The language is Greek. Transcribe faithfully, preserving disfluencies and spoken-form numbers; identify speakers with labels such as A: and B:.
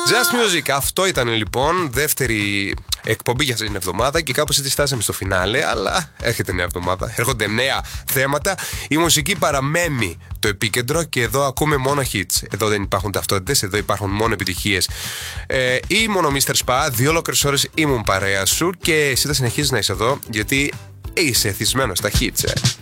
A: Just Music, αυτό ήταν λοιπόν. Δεύτερη εκπομπή για αυτή την εβδομάδα και κάπως έτσι φτάσαμε στο φινάλε. Αλλά έρχεται νέα εβδομάδα, έρχονται νέα θέματα. Η μουσική παραμένει το επίκεντρο και εδώ ακούμε μόνο hits. Εδώ δεν υπάρχουν ταυτότητες, εδώ υπάρχουν μόνο επιτυχίες. Ε, ήμουν ο μίστερ Spa, δύο ολόκληρες ώρες ήμουν παρέα σου και εσύ θα συνεχίσεις να είσαι εδώ γιατί είσαι εθισμένος στα hits. Ε.